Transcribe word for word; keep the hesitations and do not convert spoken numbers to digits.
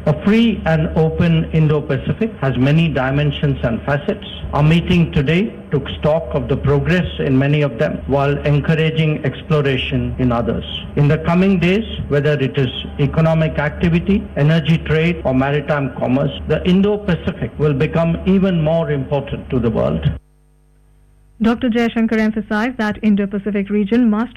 A free and open Indo-Pacific has many dimensions and facets. Our meeting today took stock of the progress in many of them while encouraging exploration in others. In the coming days, whether it is economic activity, energy trade or maritime commerce, the Indo-Pacific will become even more important to the world. Doctor Jaishankar emphasized that Indo-Pacific region must